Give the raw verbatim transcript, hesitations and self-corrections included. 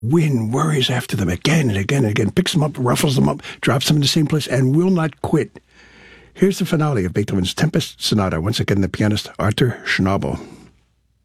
Wind worries after them again and again and again, picks them up, ruffles them up, drops them in the same place, and will not quit. Here's the finale of Beethoven's Tempest Sonata. Once again, the pianist Arthur Schnabel.